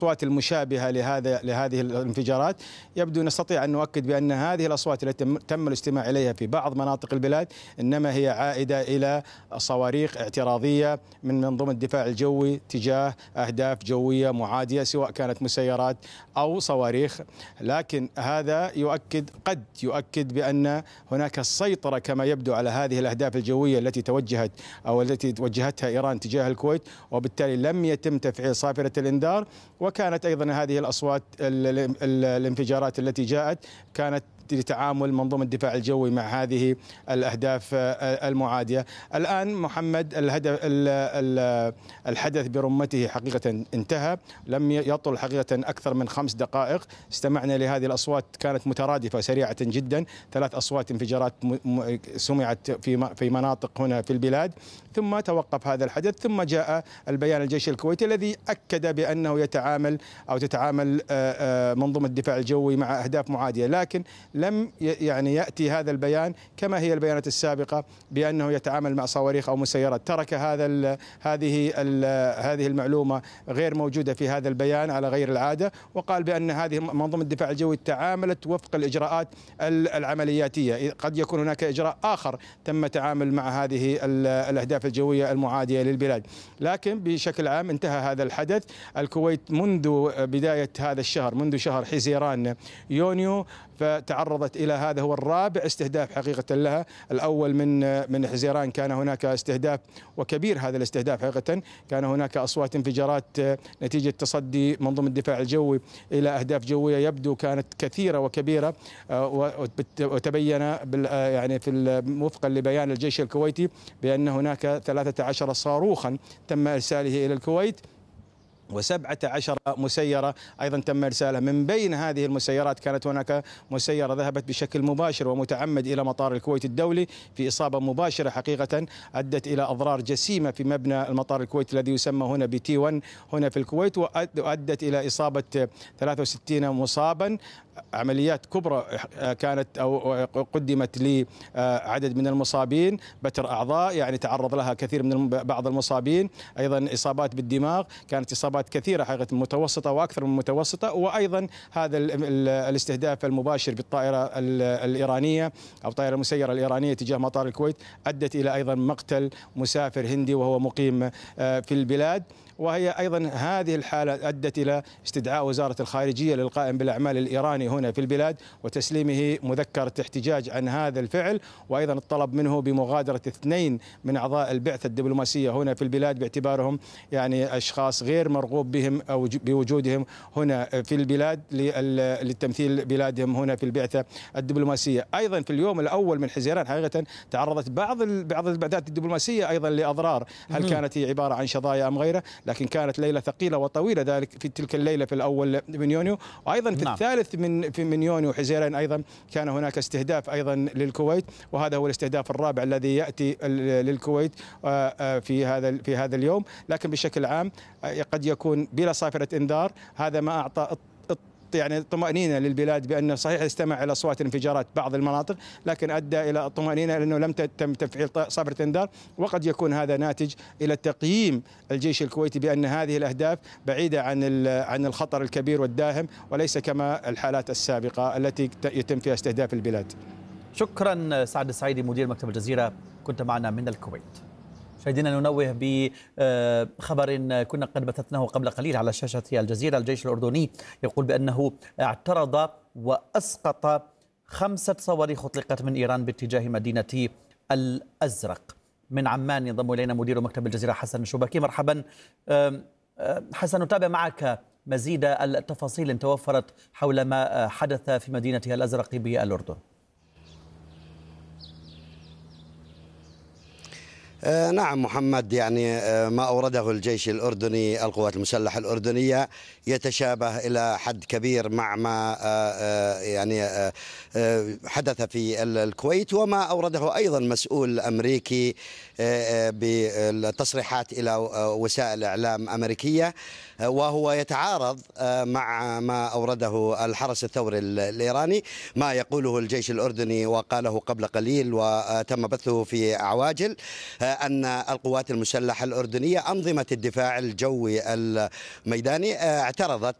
الأصوات المشابهة لهذه الانفجارات، يبدو نستطيع أن نؤكد بأن هذه الأصوات التي تم الاستماع إليها في بعض مناطق البلاد إنما هي عائدة إلى صواريخ اعتراضية من منظومة الدفاع الجوي تجاه أهداف جوية معادية، سواء كانت مسيرات أو صواريخ. لكن هذا قد يؤكد بأن هناك سيطرة كما يبدو على هذه الأهداف الجوية التي وجهتها إيران تجاه الكويت، وبالتالي لم يتم تفعيل صافرة الإنذار. وكانت أيضا هذه الأصوات الانفجارات التي جاءت كانت لتعامل منظومة الدفاع الجوي مع هذه الأهداف المعادية. الآن محمد الحدث برمته حقيقة انتهى، لم يطل حقيقة أكثر من 5 دقائق. استمعنا لهذه الأصوات كانت مترادفة سريعة جدا، 3 أصوات انفجارات سمعت في مناطق هنا في البلاد، ثم توقف هذا الحدث، ثم جاء البيان الجيش الكويتي الذي أكد بأنه تتعامل منظومة الدفاع الجوي مع أهداف معادية. لكن لم يأتي هذا البيان كما هي البيانات السابقة بأنه يتعامل مع صواريخ أو مسيرات. ترك هذه المعلومة غير موجودة في هذا البيان على غير العادة، وقال بأن هذه منظومة الدفاع الجوي تعاملت وفق الإجراءات العملياتية. قد يكون هناك إجراء آخر تم التعامل مع هذه الأهداف الجوية المعادية للبلاد. لكن بشكل عام انتهى هذا الحدث. الكويت منذ بداية هذا الشهر، منذ شهر حزيران يونيو، فتعرضت إلى هذا هو الرابع استهداف حقيقة لها. الأول من حزيران كان هناك استهداف وكبير، هذا الاستهداف حقيقة كان هناك أصوات انفجارات نتيجة تصدي منظومة الدفاع الجوي إلى أهداف جوية يبدو كانت كثيرة وكبيرة، وتبين يعني وفقا لبيان الجيش الكويتي بأن هناك 13 صاروخا تم إرساله إلى الكويت، و17 مسيرة أيضا تم إرسالها. من بين هذه المسيرات كانت هناك مسيرة ذهبت بشكل مباشر ومتعمد إلى مطار الكويت الدولي في إصابة مباشرة حقيقة أدت إلى أضرار جسيمة في مبنى المطار الكويتي الذي يسمى هنا بتي 1 هنا في الكويت، وأدت إلى إصابة 63 مصابا. عمليات كبرى كانت أو قدمت لعدد من المصابين، بتر أعضاء يعني تعرض لها كثير من بعض المصابين، أيضا إصابات بالدماغ، كانت إصابات كثيرة حقيقة متوسطة وأكثر من متوسطة. وأيضا هذا الاستهداف المباشر بالطائرة الإيرانية أو طائرة المسيرة الإيرانية تجاه مطار الكويت أدت إلى أيضا مقتل مسافر هندي وهو مقيم في البلاد. وهي أيضا هذه الحالة أدت إلى استدعاء وزارة الخارجية للقائم بالأعمال الإيراني هنا في البلاد وتسليمه مذكرة احتجاج عن هذا الفعل، وأيضا الطلب منه بمغادرة 2 من أعضاء البعثة الدبلوماسية هنا في البلاد باعتبارهم يعني أشخاص غير مرغوب بهم أو بوجودهم هنا في البلاد للتمثيل بلادهم هنا في البعثة الدبلوماسية. أيضا في اليوم الأول من حزيران حقيقة تعرضت بعض البعثات الدبلوماسية أيضا لأضرار، هل كانت هي عبارة عن شظايا أم غيره؟ لكن كانت ليلة ثقيلة وطويلة ذلك في تلك الليلة في الأول من يونيو، وأيضا في الثالث من يونيو حزيران أيضا كان هناك استهداف أيضا للكويت، وهذا هو الاستهداف الرابع الذي يأتي للكويت في هذا اليوم. لكن بشكل عام قد يكون بلا صافرة إنذار، هذا ما أعطى يعني طمأنينة للبلاد بأنه صحيح استمع إلى أصوات انفجارات بعض المناطق، لكن أدى إلى الطمأنينة لأنه لم تتم تفعيل صافرة إنذار. وقد يكون هذا ناتج إلى تقييم الجيش الكويتي بأن هذه الأهداف بعيدة عن الخطر الكبير والداهم، وليس كما الحالات السابقة التي يتم فيها استهداف البلاد. شكرا سعد السعيدي مدير مكتب الجزيرة، كنت معنا من الكويت. مشاهدينا ننوه بخبر كنا قد بثثناه قبل قليل على شاشة الجزيرة. الجيش الأردني يقول بأنه اعترض وأسقط 5 صواريخ أطلقت من إيران باتجاه مدينة الأزرق. من عمان ينضم إلينا مدير مكتب الجزيرة حسن الشبكي. مرحبا حسن، نتابع معك مزيد التفاصيل إن توفرت حول ما حدث في مدينة الأزرق بالأردن. نعم محمد، يعني ما أورده الجيش الأردني القوات المسلحة الأردنية يتشابه إلى حد كبير مع ما يعني حدث في الكويت، وما أورده أيضا مسؤول أمريكي بالتصريحات إلى وسائل إعلام أمريكية، وهو يتعارض مع ما أورده الحرس الثوري الإيراني. ما يقوله الجيش الأردني وقاله قبل قليل وتم بثه في عواجل أن القوات المسلحة الأردنية أنظمة الدفاع الجوي الميداني اعترضت